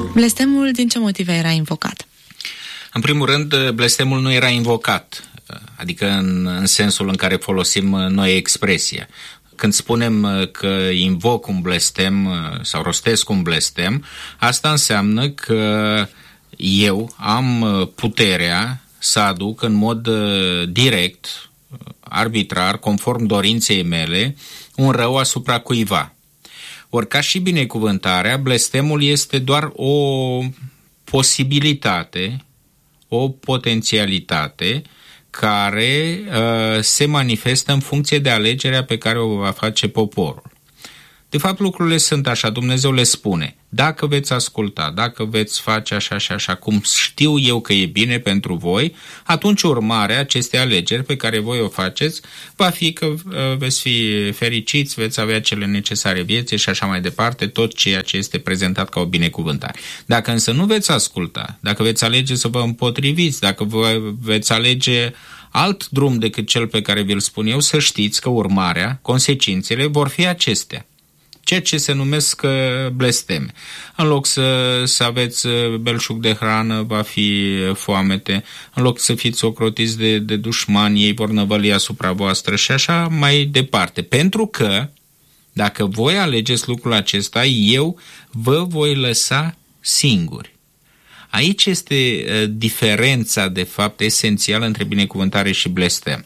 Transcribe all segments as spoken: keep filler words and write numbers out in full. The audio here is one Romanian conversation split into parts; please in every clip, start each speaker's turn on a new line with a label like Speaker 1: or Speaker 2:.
Speaker 1: Blestemul din ce motive era invocat?
Speaker 2: În primul rând, blestemul nu era invocat, adică în, în sensul în care folosim noi expresia. Când spunem că invoc un blestem sau rostesc un blestem, asta înseamnă că eu am puterea să aduc în mod direct, arbitrar, conform dorinței mele, un rău asupra cuiva. Ori ca și binecuvântarea, blestemul este doar o posibilitate, o potențialitate care uh, se manifestă în funcție de alegerea pe care o va face poporul. De fapt, lucrurile sunt așa, Dumnezeu le spune, dacă veți asculta, dacă veți face așa și așa, cum știu eu că e bine pentru voi, atunci urmarea acestei alegeri pe care voi o faceți va fi că uh, veți fi fericiți, veți avea cele necesare vieții și așa mai departe, tot ceea ce este prezentat ca o binecuvântare. Dacă însă nu veți asculta, dacă veți alege să vă împotriviți, dacă vă veți alege alt drum decât cel pe care vi-l spun eu, să știți că urmarea, consecințele vor fi acestea. Ceea ce se numesc blesteme. În loc să, să aveți belșug de hrană, va fi foamete. În loc să fiți ocrotiți de, de dușmani, ei vor năvăli asupra voastră și așa mai departe. Pentru că, dacă voi alegeți lucrul acesta, eu vă voi lăsa singuri. Aici este diferența, de fapt, esențială între binecuvântare și blestem.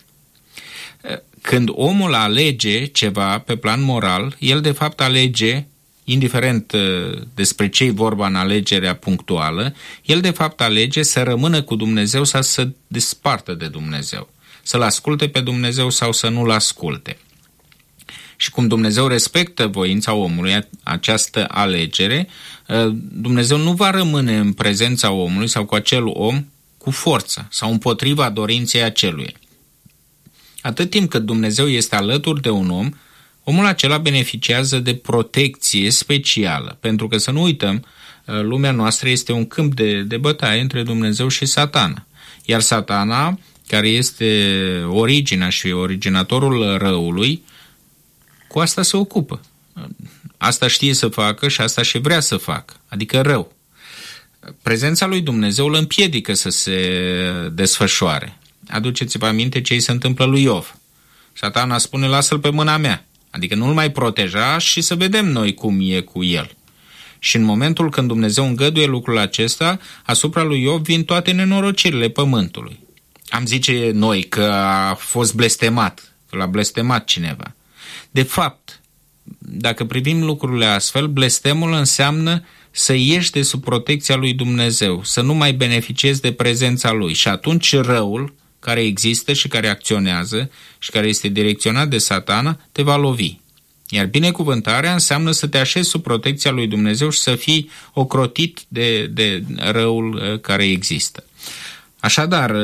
Speaker 2: Când omul alege ceva pe plan moral, el de fapt alege, indiferent despre ce-i vorba în alegerea punctuală, el de fapt alege să rămână cu Dumnezeu sau să despartă de Dumnezeu, să-L asculte pe Dumnezeu sau să nu-L asculte. Și cum Dumnezeu respectă voința omului, această alegere, Dumnezeu nu va rămâne în prezența omului sau cu acel om cu forță sau împotriva dorinței acelui. Atât timp cât Dumnezeu este alături de un om, omul acela beneficiază de protecție specială, pentru că să nu uităm, lumea noastră este un câmp de, de bătaie între Dumnezeu și Satana. Iar Satana, care este originea și originatorul răului, cu asta se ocupă. Asta știe să facă și asta și vrea să facă, adică rău. Prezența lui Dumnezeu îl împiedică să se desfășoare. Aduceți-vă aminte ce îi se întâmplă lui Iov. Satana spune, lasă-l pe mâna mea, adică nu-l mai proteja și să vedem noi cum e cu el. Și în momentul când Dumnezeu îngăduie lucrul acesta, asupra lui Iov vin toate nenorocirile pământului. Am zice noi că a fost blestemat, că l-a blestemat cineva. De fapt, dacă privim lucrurile astfel, blestemul înseamnă să ieși de sub protecția lui Dumnezeu, să nu mai beneficiezi de prezența lui și atunci răul care există și care acționează și care este direcționat de Satana, te va lovi. Iar binecuvântarea înseamnă să te așezi sub protecția lui Dumnezeu și să fii ocrotit de, de răul care există. Așadar,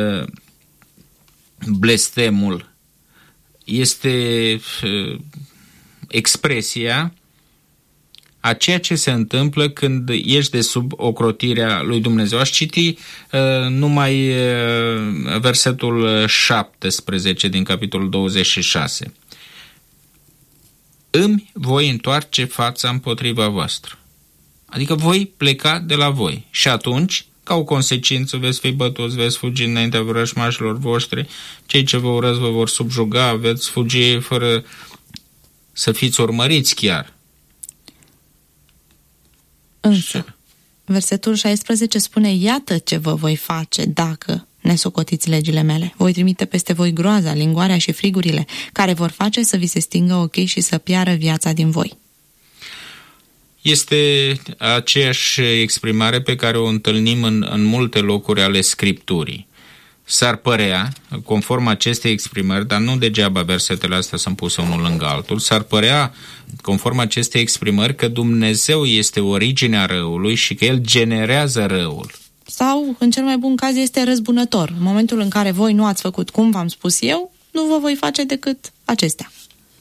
Speaker 2: blestemul este expresia a ceea ce se întâmplă când ești de sub ocrotirea lui Dumnezeu. Aș citi uh, numai uh, versetul șaptesprezece din capitolul douăzeci și șase. Îmi voi întoarce fața împotriva voastră. Adică voi pleca de la voi. Și atunci, ca o consecință, veți fi bătuți, veți fugi înaintea vrăjmașilor voștri, cei ce vă urăsc vă vor subjuga, veți fugi fără să fiți urmăriți chiar.
Speaker 1: Însă, versetul șaisprezece spune, iată ce vă voi face dacă nesocotiți legile mele. Voi trimite peste voi groaza, lingoarea și frigurile, care vor face să vi se stingă ochii și să piară viața din voi.
Speaker 2: Este aceeași exprimare pe care o întâlnim în, în multe locuri ale Scripturii. S-ar părea, conform acestei exprimări, dar nu degeaba versetele astea sunt puse unul lângă altul, s-ar părea, conform acestei exprimări, că Dumnezeu este originea răului și că El generează răul.
Speaker 1: Sau, în cel mai bun caz, este răzbunător. În momentul în care voi nu ați făcut cum v-am spus eu, nu vă voi face decât acestea.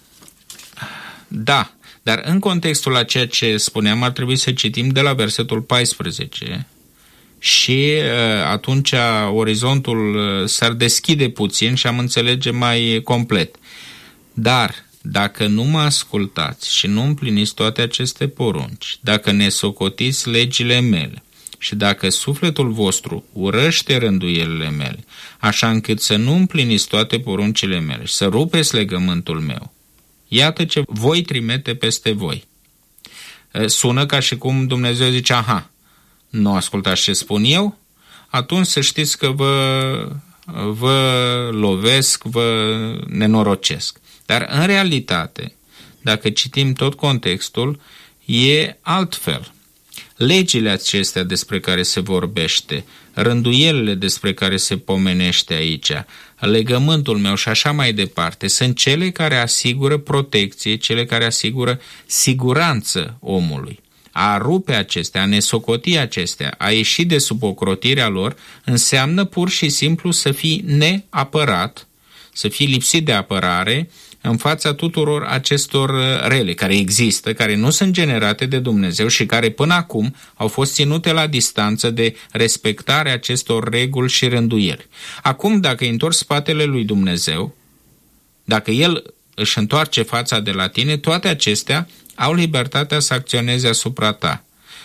Speaker 2: Da, dar în contextul a ceea ce spuneam, ar trebui să citim de la versetul paisprezece și uh, atunci orizontul uh, s-ar deschide puțin și am înțelege mai complet. Dar dacă nu mă ascultați și nu împliniți toate aceste porunci, dacă ne socotiți legile mele, Și dacă sufletul vostru urăște rânduielile mele, așa încât să nu împliniți toate poruncile mele și să rupeți legământul meu, iată ce voi trimite peste voi. Sună ca și cum Dumnezeu zice, aha, nu ascultați ce spun eu? Atunci să știți că vă, vă lovesc, vă nenorocesc. Dar în realitate, dacă citim tot contextul, e altfel. Legile acestea despre care se vorbește, rânduielile despre care se pomenește aici, legământul meu și așa mai departe, sunt cele care asigură protecție, cele care asigură siguranță omului. A rupe acestea, a nesocoti acestea, a ieși de sub ocrotirea lor, înseamnă pur și simplu să fii neapărat, să fii lipsit de apărare în fața tuturor acestor rele care există, care nu sunt generate de Dumnezeu și care până acum au fost ținute la distanță de respectarea acestor reguli și rânduieli. Acum, dacă îi întorci spatele lui Dumnezeu, dacă El își întoarce fața de la tine, toate acestea au libertatea să acționeze asupra ta.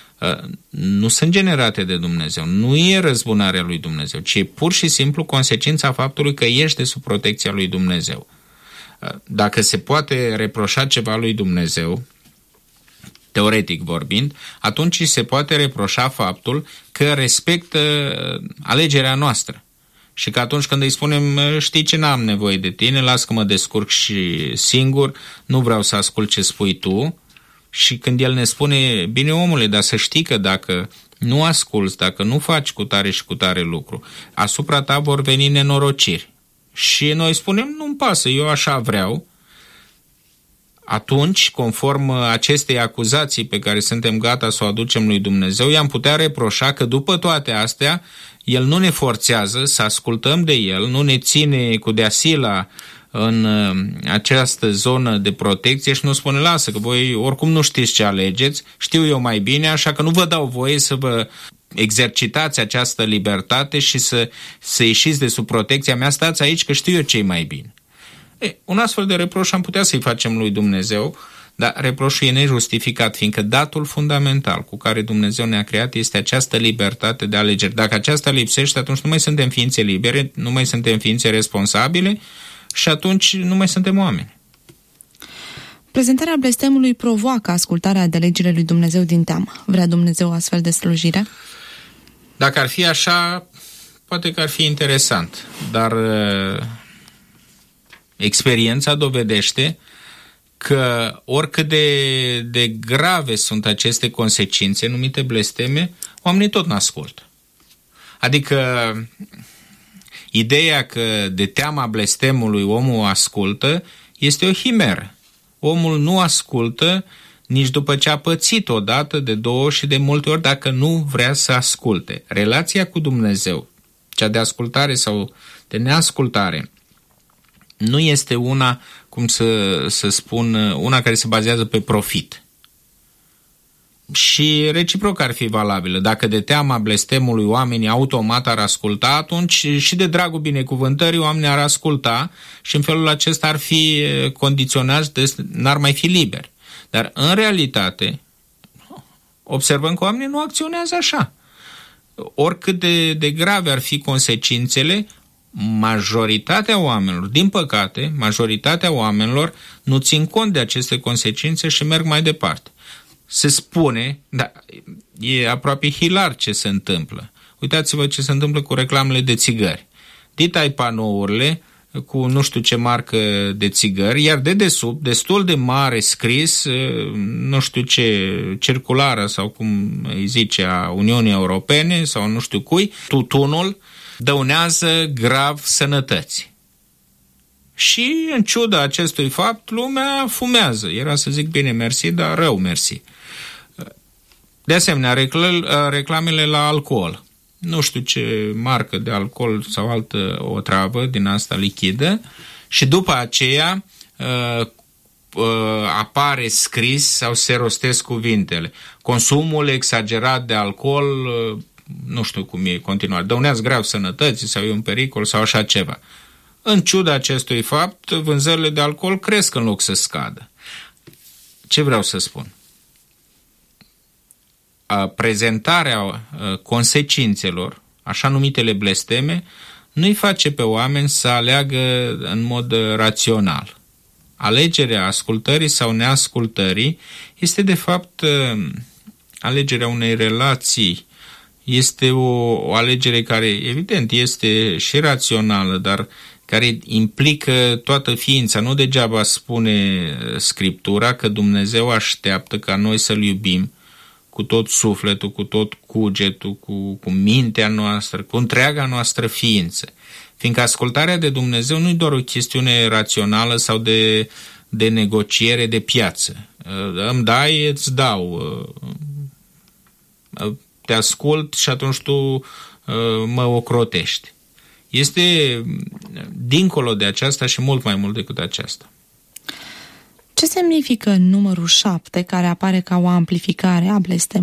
Speaker 2: Nu sunt generate de Dumnezeu, nu e răzbunarea lui Dumnezeu, ci e pur și simplu consecința faptului că ești de sub protecția lui Dumnezeu. Dacă se poate reproșa ceva lui Dumnezeu, teoretic vorbind, atunci se poate reproșa faptul că respectă alegerea noastră. Și că atunci când îi spunem, știi ce, n-am nevoie de tine, las că mă descurc și singur, nu vreau să ascult ce spui tu, și când el ne spune, bine omule, dar să știi că dacă nu asculți, dacă nu faci cu tare și cu tare lucru, asupra ta vor veni nenorociri. Și noi spunem, nu-mi pasă, eu așa vreau. Atunci, conform acestei acuzații pe care suntem gata să o aducem lui Dumnezeu, i-am putea reproșa că după toate astea, El nu ne forțează să ascultăm de El, nu ne ține cu deasila în această zonă de protecție și nu spune, lasă că voi oricum nu știți ce alegeți, știu eu mai bine, așa că nu vă dau voie să vă exercitați această libertate și să, să ieșiți de sub protecția mea, stați aici că știu eu ce-i mai bine. E, un astfel de reproș am putea să-i facem lui Dumnezeu, dar reproșul e nejustificat, fiindcă datul fundamental cu care Dumnezeu ne-a creat este această libertate de alegeri. Dacă aceasta lipsește, atunci nu mai suntem ființe libere, nu mai suntem ființe responsabile și atunci nu mai suntem oameni.
Speaker 1: Prezentarea blestemului provoacă ascultarea de legile lui Dumnezeu din teamă. Vrea Dumnezeu astfel de slujire?
Speaker 2: Dacă ar fi așa, poate că ar fi interesant, dar uh, experiența dovedește că oricât de, de grave sunt aceste consecințe numite blesteme, oamenii tot n-ascultă. Adică ideea că de teama blestemului omul ascultă este o himeră. Omul nu ascultă nici după ce a pățit odată, de două și de multe ori dacă nu vrea să asculte. Relația cu Dumnezeu, cea de ascultare sau de neascultare, nu este una, cum să, să spun, una care se bazează pe profit. Și reciproc ar fi valabilă. Dacă de teama blestemului oamenii automat ar asculta, atunci și de dragul binecuvântării oamenii ar asculta și în felul acesta ar fi condiționați, de, n-ar mai fi liberi. Dar în realitate observăm că oamenii nu acționează așa. Oricât de, de grave ar fi consecințele, majoritatea oamenilor, din păcate, majoritatea oamenilor nu țin cont de aceste consecințe și merg mai departe. Se spune, dar e aproape hilar ce se întâmplă. Uitați-vă ce se întâmplă cu reclamele de țigări. Ditai panourile cu nu știu ce marcă de țigări, iar de desubt, destul de mare scris, nu știu ce, circulară sau cum îi zice, a Uniunii Europene sau nu știu cui, tutunul dăunează grav sănătății. Și în ciuda acestui fapt, lumea fumează. Era să zic bine mersi, dar rău mersi. De asemenea, reclamele la alcool. Nu știu ce marcă de alcool sau altă otravă din asta lichidă și după aceea uh, uh, apare scris sau se rostesc cuvintele. Consumul exagerat de alcool, uh, nu știu cum e continuat, dăunează grav sănătății sau e un pericol sau așa ceva. În ciuda acestui fapt, vânzările de alcool cresc în loc să scadă. Ce vreau să spun? prezentarea consecințelor, așa numitele blesteme, nu-i face pe oameni să aleagă în mod rațional. Alegerea ascultării sau neascultării este de fapt alegerea unei relații. Este o, o alegere care, evident, este și rațională, dar care implică toată ființa. Nu degeaba spune Scriptura că Dumnezeu așteaptă ca noi să-L iubim cu tot sufletul, cu tot cugetul, cu, cu mintea noastră, cu întreaga noastră ființă. Fiindcă ascultarea de Dumnezeu nu e doar o chestiune rațională sau de, de negociere de piață. Îmi dai, îți dau. Te ascult și atunci tu mă ocrotești. Este dincolo de aceasta și mult mai mult decât aceasta.
Speaker 1: Ce semnifică numărul șapte, care apare ca o amplificare a blestemului?